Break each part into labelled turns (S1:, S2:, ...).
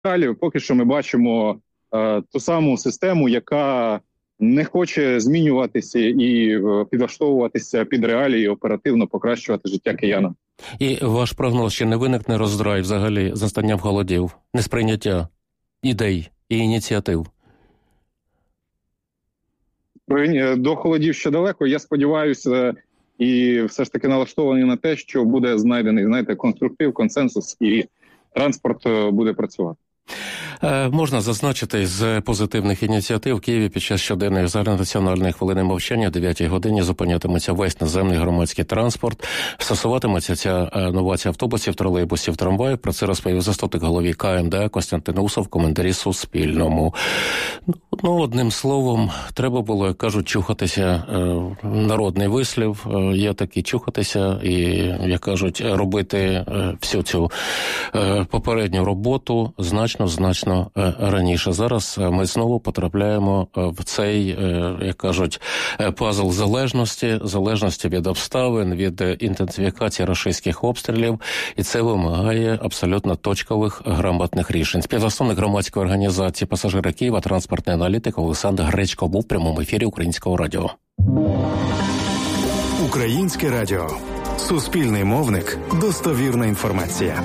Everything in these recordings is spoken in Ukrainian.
S1: Далі поки що ми бачимо ту саму систему, яка не хоче змінюватися і підлаштовуватися під реалії, оперативно покращувати життя киянам.
S2: І ваш прогноз, чи не виникне роздрай взагалі з настанням холодів, несприйняття ідей і ініціатив?
S1: До холодів ще далеко. Я сподіваюся і все ж таки налаштований на те, що буде знайдений, конструктив, консенсус і транспорт буде працювати.
S2: Можна зазначити, з позитивних ініціатив в Києві під час щоденної загальнонаціональної хвилини мовчання о 9-й годині зупинятиметься весь наземний громадський транспорт. Стосуватиметься ця новація автобусів, тролейбусів, трамваїв. Про це розповів заступник голови КМДА Костянтин Усов в коментарі Суспільному. Одним словом, треба було, як кажуть, чухатися. Народний вислів є такий, чухатися і, як кажуть, робити всю цю попередню роботу значно раніше. Зараз ми знову потрапляємо в цей, як кажуть, пазл залежності від обставин, від інтенсифікації рашистських обстрілів, і це вимагає абсолютно точкових, грамотних рішень. Співзасновник громадської організації «Пасажири Києва», транспортний аналітик Олександр Гречко був в прямому ефірі Українського радіо.
S3: Українське радіо. Суспільний мовник. Достовірна інформація.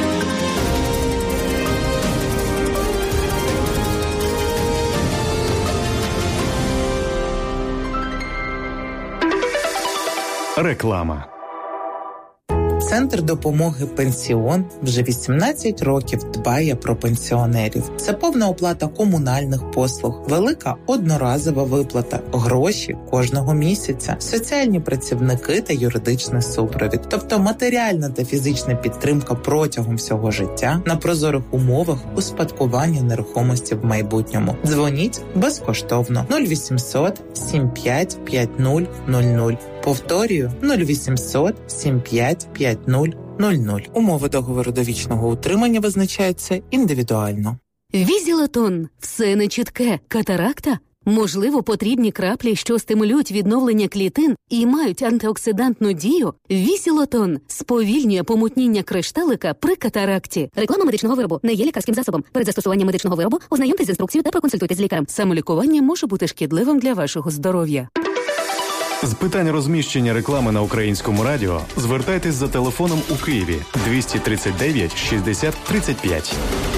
S3: Реклама.
S4: Центр допомоги «Пенсіон» вже 18 років дбає про пенсіонерів. Це повна оплата комунальних послуг, велика одноразова виплата, гроші кожного місяця, соціальні працівники та юридичний супровід. Тобто матеріальна та фізична підтримка протягом всього життя на прозорих умовах успадкування нерухомості в майбутньому. Дзвоніть безкоштовно 0800 75 50 00. Повторюю, 0800 75 50 00. Умови договору довічного утримання визначаються індивідуально.
S5: Візілотон. Все нечітке. Катаракта? Можливо, потрібні краплі, що стимулюють відновлення клітин і мають антиоксидантну дію? Візілотон сповільнює помутніння кришталика при катаракті. Реклама медичного виробу не є лікарським засобом. Перед застосуванням медичного виробу ознайомтесь з інструкцією та проконсультуйтесь з лікарем. Самолікування може бути шкідливим для вашого здоров'я.
S3: З питань розміщення реклами на Українському радіо звертайтесь за телефоном у Києві 239 60 35.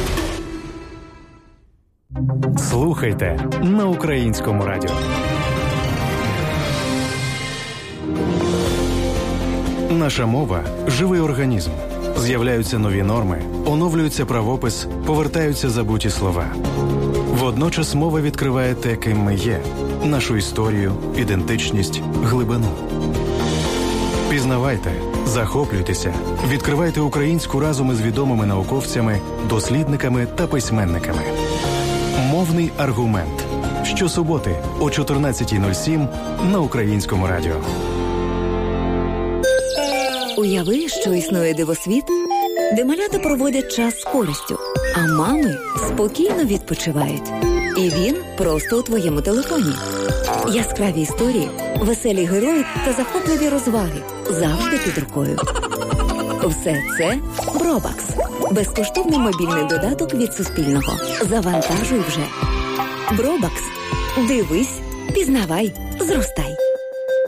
S3: Слухайте на Українському радіо. Наша мова – живий організм. З'являються нові норми, оновлюється правопис, повертаються забуті слова. Водночас мова відкриває те, ким ми є – нашу історію, ідентичність, глибину. Пізнавайте, захоплюйтеся, відкривайте українську разом із відомими науковцями, дослідниками та письменниками. Мовний аргумент. Щосуботи о 14:07 на Українському радіо.
S6: Уяви, що існує дивосвіт, де малята проводять час з користю, а мами спокійно відпочивають. І він просто у твоєму телефоні. Яскраві історії, веселі герої та захопливі розваги завжди під рукою. Все це Бробакс. Безкоштовний мобільний додаток від Суспільного. Завантажуй вже. Бробакс. Дивись, пізнавай, зростай.